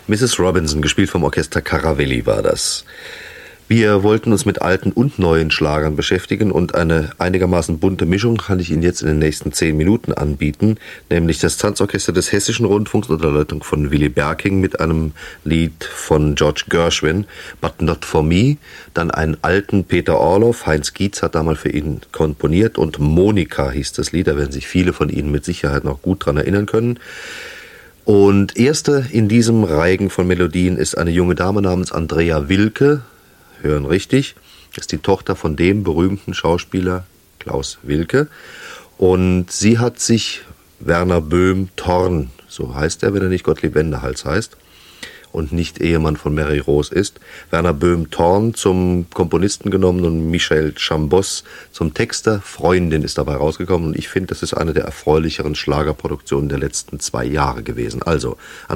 Mrs. Robinson, gespielt vom Orchester Caravelli, war das. Wir wollten uns mit alten und neuen Schlagern beschäftigen und eine einigermaßen bunte Mischung kann ich Ihnen jetzt in den nächsten 10 Minuten anbieten, nämlich das Tanzorchester des Hessischen Rundfunks unter Leitung von Willy Berking mit einem Lied von George Gershwin, But Not For Me, dann einen alten Peter Orloff, Heinz Gietz hat damals für ihn komponiert und Monika hieß das Lied, da werden sich viele von Ihnen mit Sicherheit noch gut dran erinnern können. Und erste in diesem Reigen von Melodien ist eine junge Dame namens Andrea Wilke, hören richtig, ist die Tochter von dem berühmten Schauspieler Klaus Wilke und sie hat sich Werner Böhm-Thorn, so heißt er, wenn er nicht Gottlieb Wendehals heißt und nicht Ehemann von Mary Rose ist, Werner Böhm-Thorn zum Komponisten genommen und Michel Chambos zum Texter. Freundin ist dabei rausgekommen und ich finde, das ist eine der erfreulicheren Schlagerproduktionen der letzten 2 Jahre gewesen. Also